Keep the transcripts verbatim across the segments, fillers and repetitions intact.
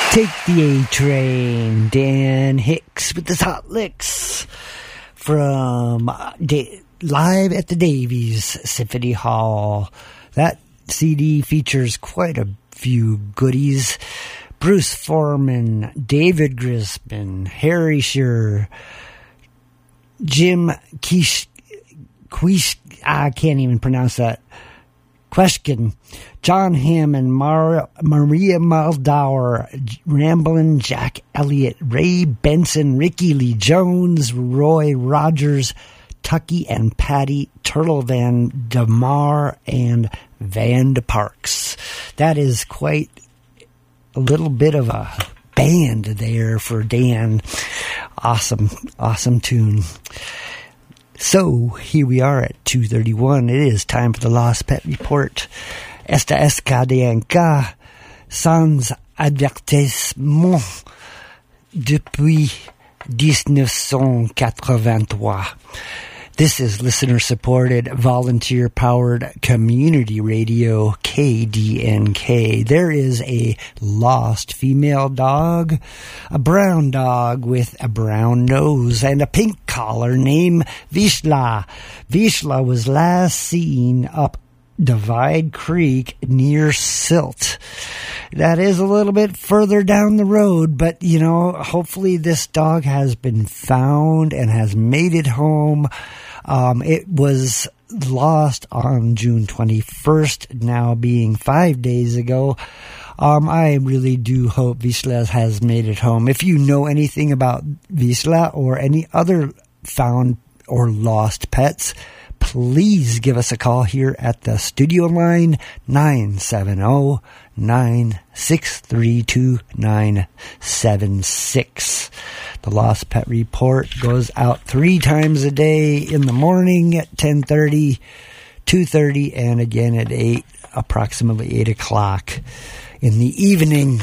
Take the A-Train, Dan Hicks with his hot licks from uh, da- live at the Davies Symphony Hall. That C D features quite a few goodies. Bruce Foreman, David Grisman, Harry Shearer, Jim Kish, Quish, I can't even pronounce that, Question, John Hammond, Mar- Maria Muldaur, Ramblin' Jack Elliott, Ray Benson, Ricky Lee Jones, Roy Rogers, Tucky and Patty, Turtle Van Damar, and Van de Parks. That is quite a little bit of a band there for Dan. Awesome, awesome tune. So, here we are at two thirty-one. It is time for the Lost Pet Report. Esta es Cadenca sans avertissement depuis nineteen eighty-three. This is listener-supported, volunteer-powered community radio, K D N K. There is a lost female dog, a brown dog with a brown nose, and a pink collar named Vishla. Vishla was last seen up Divide Creek near Silt. That is a little bit further down the road, but, you know, hopefully this dog has been found and has made it home. Um, it was lost on June twenty-first, now being five days ago. Um, I really do hope Vishla has made it home. If you know anything about Vishla or any other found or lost pets, please give us a call here at the studio line, nine seven zero, nine six three two, nine seven six. The Lost Pet Report goes out three times a day, in the morning at ten thirty, two thirty, and again at eight, approximately eight o'clock in the evening.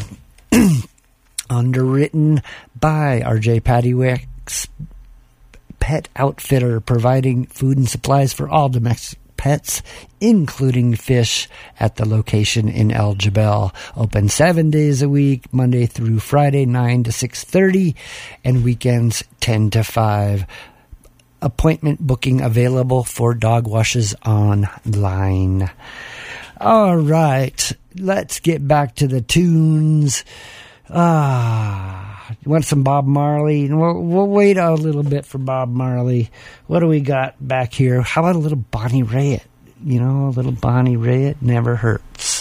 Underwritten by R J Paddywicks Pet Outfitter, providing food and supplies for all domestic pets, including fish, at the location in El Jebel. Open seven days a week, Monday through Friday, nine to six thirty, and weekends ten to five. Appointment booking available for dog washes online. All right, let's get back to the tunes. Ah, you want some Bob Marley? We'll, we'll wait a little bit for Bob Marley. What do we got back here? How about a little Bonnie Raitt? You know, a little Bonnie Raitt never hurts.